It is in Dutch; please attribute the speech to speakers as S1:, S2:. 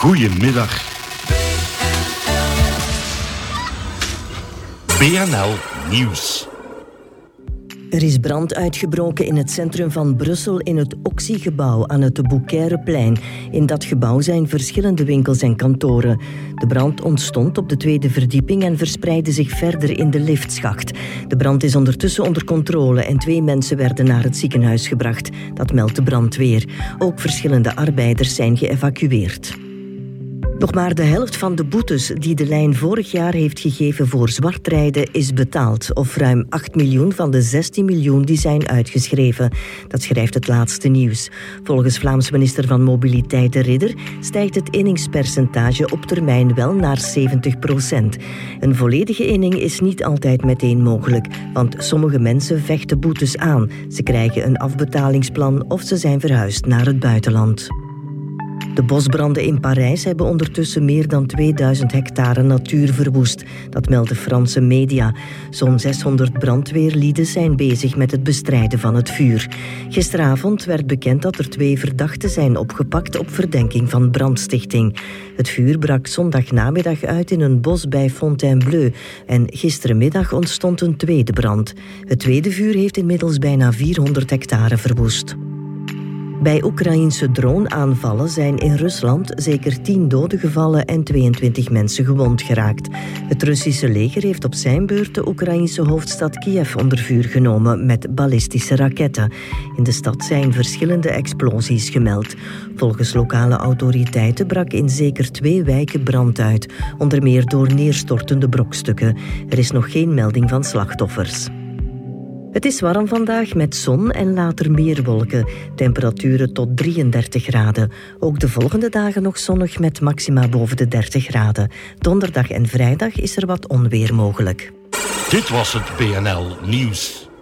S1: Goedemiddag. BNL Nieuws.
S2: Er is brand uitgebroken in het centrum van Brussel in het Oxy-gebouw aan het Boucaireplein. In dat gebouw zijn verschillende winkels en kantoren. De brand ontstond op de tweede verdieping en verspreidde zich verder in de liftschacht. De brand is ondertussen onder controle en 2 mensen werden naar het ziekenhuis gebracht. Dat meldt de brandweer. Ook verschillende arbeiders zijn geëvacueerd. Nog maar de helft van de boetes die de lijn vorig jaar heeft gegeven voor zwartrijden is betaald. Of ruim 8 miljoen van de 16 miljoen die zijn uitgeschreven. Dat schrijft het laatste nieuws. Volgens Vlaams minister van Mobiliteit De Ridder stijgt het inningspercentage op termijn wel naar 70%. Een volledige inning is niet altijd meteen mogelijk, want sommige mensen vechten boetes aan. Ze krijgen een afbetalingsplan of ze zijn verhuisd naar het buitenland. De bosbranden in Parijs hebben ondertussen meer dan 2000 hectare natuur verwoest. Dat melden Franse media. Zo'n 600 brandweerlieden zijn bezig met het bestrijden van het vuur. Gisteravond werd bekend dat er 2 verdachten zijn opgepakt op verdenking van brandstichting. Het vuur brak zondagnamiddag uit in een bos bij Fontainebleau. En gisterenmiddag ontstond een tweede brand. Het tweede vuur heeft inmiddels bijna 400 hectare verwoest. Bij Oekraïense droneaanvallen zijn in Rusland zeker 10 doden gevallen en 22 mensen gewond geraakt. Het Russische leger heeft op zijn beurt de Oekraïense hoofdstad Kiev onder vuur genomen met ballistische raketten. In de stad zijn verschillende explosies gemeld. Volgens lokale autoriteiten brak in zeker 2 wijken brand uit, onder meer door neerstortende brokstukken. Er is nog geen melding van slachtoffers. Het is warm vandaag met zon en later meer wolken. Temperaturen tot 33 graden. Ook de volgende dagen nog zonnig met maxima boven de 30 graden. Donderdag en vrijdag is er wat onweer mogelijk.
S1: Dit was het BNL Nieuws.